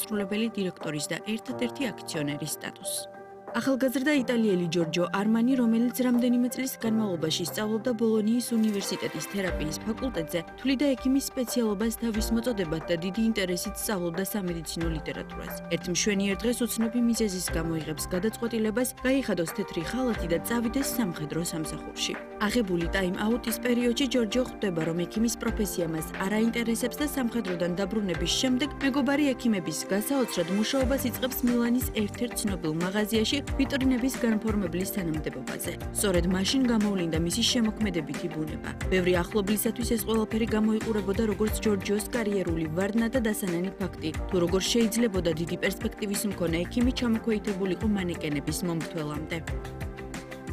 შემსრულებელი დირექტორის და ერთადერთი აქციონერის სტატუსს. ახალგაზრდა იტალიელი ჯორჯო არმანი, რომელიც რამდენიმე წლის განმავლობაში სწავლობდა ბოლონიის უნივერსიტეტის თერაპიის ფაკულტეტზე, თვლიდა ექიმის სპეციალობას თავის მოწოდებად და დიდი ინტერესით სწავლობდა სამედიცინო ლიტერატურას. ერთ მშვენიერ დღეს უცნობი მიზეზის გამო იღებს გადაწყვეტილებას, გაიხადოს თეთრი ხალათი და წავიდეს სამხედრო სამსახურში. აღებული ტაიმ-აუტის პერიოდში ჯორჯო ხვდება, რომ ექიმის პროფესია მას არ აინტერესებს და სამხედროდან დაბრუნების შემდეგ მეგობარი ექიმების გასაოცრად მუშაობას იწყებს მილანის ერთ-ერთ ცნობილ მაღაზიაში ვიტრინების განფორმებლის თანამდებობაზე. სწორედ მაშინ გამოვლინდა მისი შემოქმედებითი ბუნება. ბევრი ახლობლისათვის ეს ყველაფერი გამოიყურებოდა როგორც ჯორჯოს კარიერული ვარდნა და დასანანი ფაქტი, თუ როგორ შეიძლებოდა დიდი პერსპექტივის მქონე ექიმი ჩამოქვეითებულიყო მანეკენების მომმართველამდე.